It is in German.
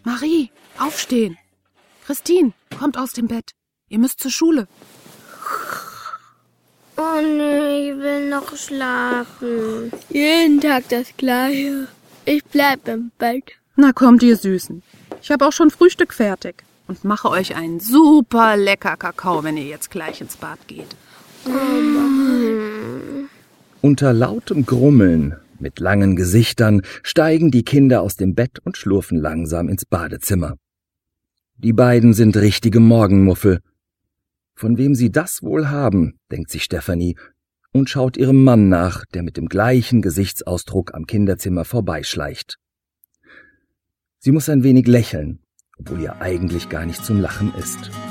Marie, aufstehen. Christine, kommt aus dem Bett. Ihr müsst zur Schule. Oh nee, ich will noch schlafen. Jeden Tag das Gleiche. Ich bleib im Bett. Na kommt, ihr Süßen. Ich habe auch schon Frühstück fertig und mache euch einen super lecker Kakao, wenn ihr jetzt gleich ins Bad geht. Unter lautem Grummeln, mit langen Gesichtern, steigen die Kinder aus dem Bett und schlurfen langsam ins Badezimmer. Die beiden sind richtige Morgenmuffel. Von wem sie das wohl haben, denkt sich Stefanie und schaut ihrem Mann nach, der mit dem gleichen Gesichtsausdruck am Kinderzimmer vorbeischleicht. Sie muss ein wenig lächeln, obwohl ihr eigentlich gar nicht zum Lachen ist.